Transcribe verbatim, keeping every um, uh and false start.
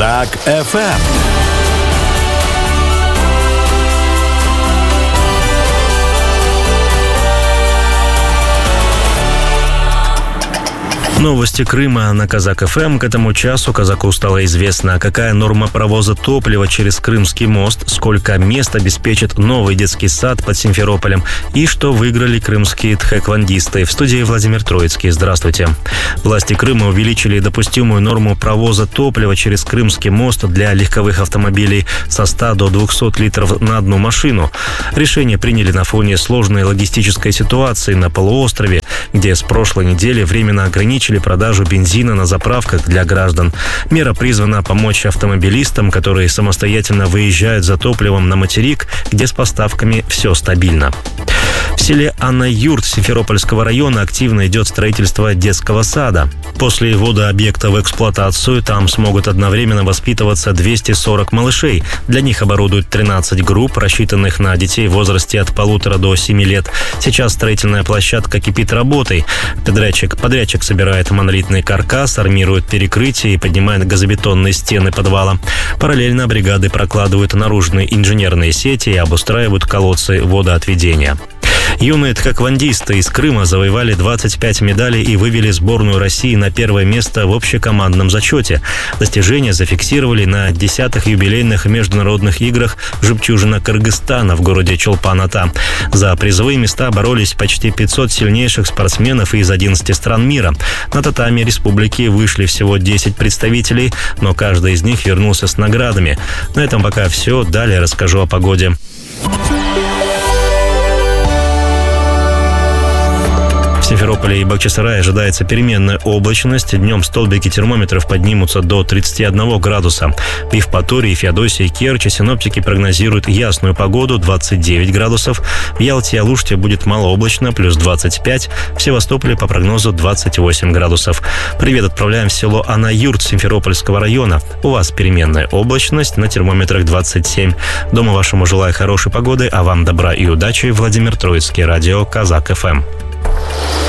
Казак эф эм. Новости Крыма на Казак эф эм. К этому часу казаку стало известно, какая норма провоза топлива через Крымский мост, сколько мест обеспечит новый детский сад под Симферополем и что выиграли крымские тхэквондисты. В студии Владимир Троицкий. Здравствуйте. Власти Крыма увеличили допустимую норму провоза топлива через Крымский мост для легковых автомобилей со ста до двухсот литров на одну машину. Решение приняли на фоне сложной логистической ситуации на полуострове, где с прошлой недели временно ограничили продажу бензина на заправках для граждан. Мера призвана помочь автомобилистам, которые самостоятельно выезжают за топливом на материк, где с поставками все стабильно. В селе Анна-Юрт Симферопольского района активно идет строительство детского сада. После ввода объекта в эксплуатацию там смогут одновременно воспитываться двести сорок малышей. Для них оборудуют тринадцать групп, рассчитанных на детей в возрасте от полутора до семи лет. Сейчас строительная площадка кипит работой. Подрядчик, подрядчик собирает монолитный каркас, армирует перекрытие и поднимает газобетонные стены подвала. Параллельно бригады прокладывают наружные инженерные сети и обустраивают колодцы водоотведения. Юные тхэквондисты из Крыма завоевали двадцать пять медалей и вывели сборную России на первое место в общекомандном зачете. Достижения зафиксировали на десятых юбилейных международных играх «Жемчужина Кыргызстана» в городе Чолпан-Ата. За призовые места боролись почти пятьсот сильнейших спортсменов из одиннадцати стран мира. На татами республики вышли всего десять представителей, но каждый из них вернулся с наградами. На этом пока все. Далее расскажу о погоде. В Симферополе и Бахчисарае ожидается переменная облачность. Днем столбики термометров поднимутся до тридцати одного градуса. В Евпатории, Феодосии и Керчи синоптики прогнозируют ясную погоду двадцать девять градусов. В Ялте и Алуште будет малооблачно, плюс двадцать пять. В Севастополе по прогнозу двадцать восемь градусов. Привет отправляем в село Анна-Юрт Симферопольского района. У вас переменная облачность, на термометрах двадцать семь. Дома вашему желаю хорошей погоды, а вам добра и удачи. Владимир Троицкий, радио Казак эф эм.